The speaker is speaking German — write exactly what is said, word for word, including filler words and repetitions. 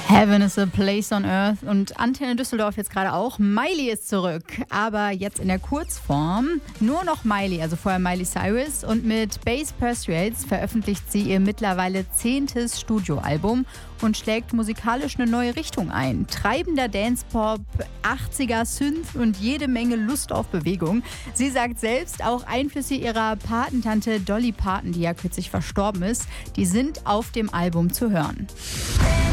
Heaven is a place on earth und Antenne Düsseldorf jetzt gerade auch. Miley ist zurück, aber jetzt in der Kurzform. Nur noch Miley, also vorher Miley Cyrus, und mit Bass Persuades veröffentlicht sie ihr mittlerweile zehntes Studioalbum und schlägt musikalisch eine neue Richtung ein. Treibender Dancepop, achtziger Synth und jede Menge Lust auf Bewegung. Sie sagt selbst, auch Einflüsse ihrer Patentante Dolly Parton, die ja kürzlich verstorben ist, die sind auf dem Album zu hören.